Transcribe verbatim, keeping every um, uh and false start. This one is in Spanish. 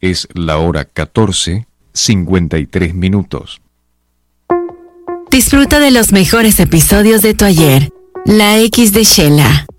Es la hora catorce, cincuenta y tres minutos. Disfruta de los mejores episodios de tu ayer. La X de Shela.